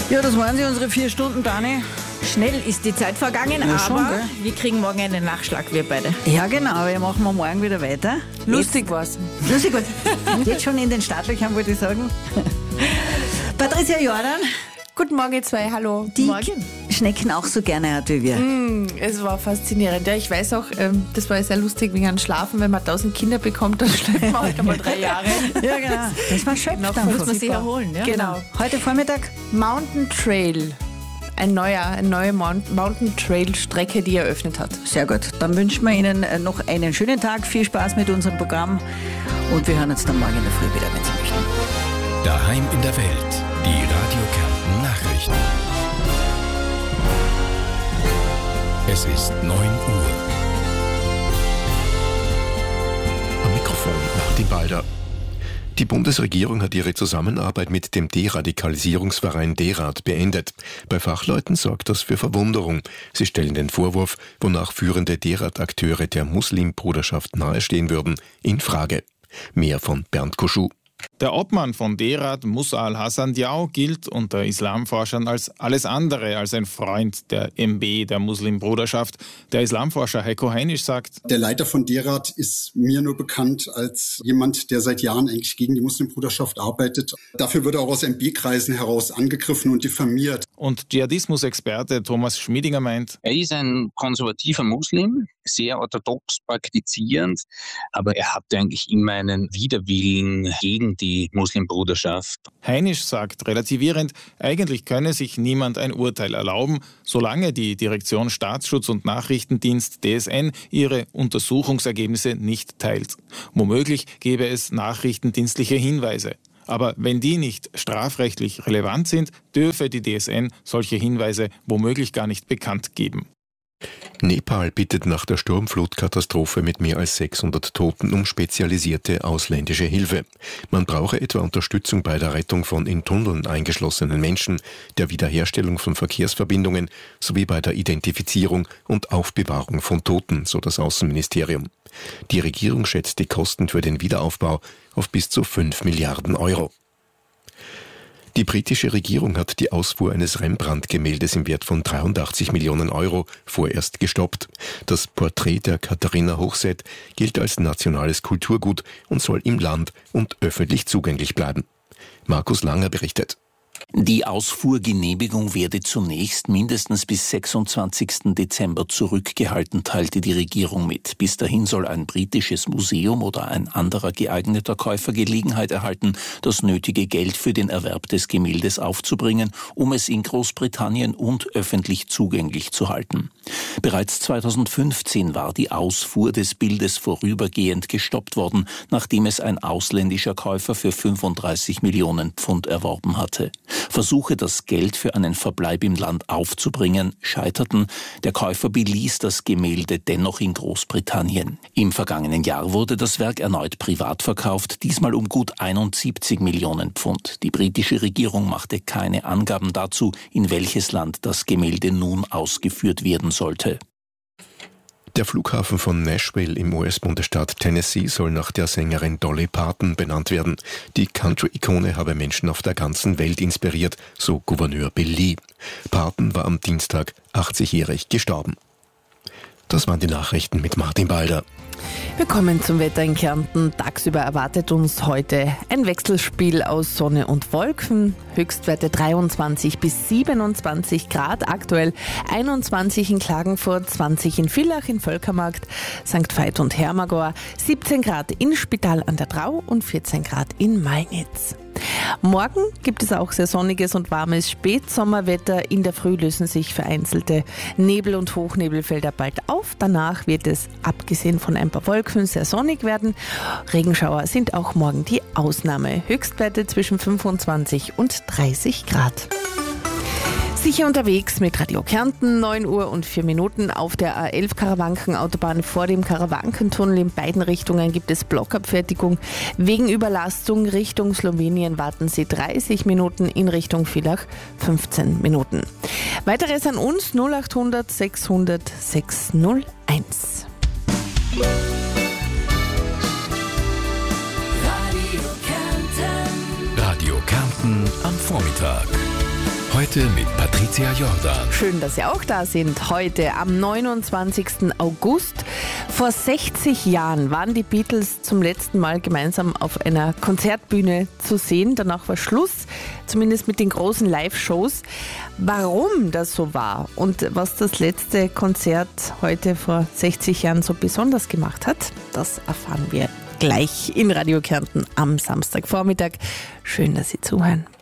Ja, das waren sie, unsere 4 Stunden, Dani. Schnell ist die Zeit vergangen, Ja, aber schon, gell? wir kriegen morgen einen Nachschlag, wir beide. Ja, genau, wir machen morgen wieder weiter. Lustig war's. Lustig war's. Jetzt schon in den Startlöchern, wollte ich sagen. Patricia Jordan, Guten Morgen, ihr zwei, hallo. die Morgen. Schnecken auch so gerne hat wie wir. Es war faszinierend. Ja, ich weiß auch, das war sehr lustig wegen einem Schlafen. Wenn man 1000 Kinder bekommt, dann schläft man halt einmal 3 Jahre. Ja, genau. Das war schön. Noch muss man sich erholen, ja? Genau. Heute Vormittag. Mountain Trail. Eine neue Mountain Trail Strecke, die eröffnet hat. Sehr gut. Dann wünschen wir Ihnen noch einen schönen Tag. Viel Spaß mit unserem Programm. Und wir hören uns dann morgen in der Früh wieder, wenn Sie möchten. Daheim in der Welt. Die Radio Kärnten Nachrichten. Es ist 9 Uhr. Am Mikrofon Martin Balder. Die Bundesregierung hat ihre Zusammenarbeit mit dem Deradikalisierungsverein DERAD beendet. Bei Fachleuten sorgt das für Verwunderung. Sie stellen den Vorwurf, wonach führende DERAD-Akteure der Muslimbruderschaft nahestehen würden, in Frage. Mehr von Bernd Koschuh. Der Obmann von DERAD, Musa al-Hassan Diaw, gilt unter Islamforschern als alles andere als ein Freund der MB, der Muslimbruderschaft. Der Islamforscher Heiko Heinisch sagt: Der Leiter von DERAD ist mir nur bekannt als jemand, der seit Jahren eigentlich gegen die Muslimbruderschaft arbeitet. Dafür wird er auch aus MB-Kreisen heraus angegriffen und diffamiert. Und Dschihadismus-Experte Thomas Schmiedinger meint: Er ist ein konservativer Muslim, sehr orthodox praktizierend, aber er hatte eigentlich immer einen Widerwillen gegen die Muslimbruderschaft. Heinisch sagt relativierend, eigentlich könne sich niemand ein Urteil erlauben, solange die Direktion Staatsschutz und Nachrichtendienst DSN ihre Untersuchungsergebnisse nicht teilt. Womöglich gäbe es nachrichtendienstliche Hinweise. Aber wenn die nicht strafrechtlich relevant sind, dürfe die DSN solche Hinweise womöglich gar nicht bekannt geben. Nepal bittet nach der Sturmflutkatastrophe mit mehr als 600 Toten um spezialisierte ausländische Hilfe. Man brauche etwa Unterstützung bei der Rettung von in Tunneln eingeschlossenen Menschen, der Wiederherstellung von Verkehrsverbindungen sowie bei der Identifizierung und Aufbewahrung von Toten, so das Außenministerium. Die Regierung schätzt die Kosten für den Wiederaufbau auf bis zu 5 Milliarden Euro. Die britische Regierung hat die Ausfuhr eines Rembrandt-Gemäldes im Wert von 83 Millionen Euro vorerst gestoppt. Das Porträt der Katharina Hochseth gilt als nationales Kulturgut und soll im Land und öffentlich zugänglich bleiben. Markus Langer berichtet. Die Ausfuhrgenehmigung werde zunächst mindestens bis 26. Dezember zurückgehalten, teilte die Regierung mit. Bis dahin soll ein britisches Museum oder ein anderer geeigneter Käufer Gelegenheit erhalten, das nötige Geld für den Erwerb des Gemäldes aufzubringen, um es in Großbritannien und öffentlich zugänglich zu halten. Bereits 2015 war die Ausfuhr des Bildes vorübergehend gestoppt worden, nachdem es ein ausländischer Käufer für 35 Millionen Pfund erworben hatte. Versuche, das Geld für einen Verbleib im Land aufzubringen, scheiterten. Der Käufer beließ das Gemälde dennoch in Großbritannien. Im vergangenen Jahr wurde das Werk erneut privat verkauft, diesmal um gut 71 Millionen Pfund. Die britische Regierung machte keine Angaben dazu, in welches Land das Gemälde nun ausgeführt werden sollte. Der Flughafen von Nashville im US-Bundesstaat Tennessee soll nach der Sängerin Dolly Parton benannt werden. Die Country-Ikone habe Menschen auf der ganzen Welt inspiriert, so Gouverneur Bill Lee. Parton war am Dienstag 80-jährig gestorben. Das waren die Nachrichten mit Martin Balder. Wir kommen zum Wetter in Kärnten. Tagsüber erwartet uns heute ein Wechselspiel aus Sonne und Wolken. Höchstwerte 23 bis 27 Grad, aktuell 21 in Klagenfurt, 20 in Villach, in Völkermarkt, St. Veit und Hermagor, 17 Grad in Spital an der Drau und 14 Grad in Mainitz. Morgen gibt es auch sehr sonniges und warmes Spätsommerwetter. In der Früh lösen sich vereinzelte Nebel- und Hochnebelfelder bald auf. Danach wird es, abgesehen von ein paar Wolken, sehr sonnig werden. Regenschauer sind auch morgen die Ausnahme. Höchstwerte zwischen 25 und 30 Grad. Sicher unterwegs mit Radio Kärnten, 9 Uhr und 4 Minuten auf der A11 Karawankenautobahn vor dem Karawankentunnel. In beiden Richtungen gibt es Blockabfertigung. Wegen Überlastung Richtung Slowenien warten Sie 30 Minuten, in Richtung Villach 15 Minuten. Weiteres an uns 0800 600 601. Radio Kärnten am Vormittag. Heute mit Patricia Jordan. Schön, dass Sie auch da sind. Heute am 29. August. Vor 60 Jahren waren die Beatles zum letzten Mal gemeinsam auf einer Konzertbühne zu sehen. Danach war Schluss, zumindest mit den großen Live-Shows. Warum das so war und was das letzte Konzert heute vor 60 Jahren so besonders gemacht hat, das erfahren wir gleich in Radio Kärnten am Samstagvormittag. Schön, dass Sie zuhören.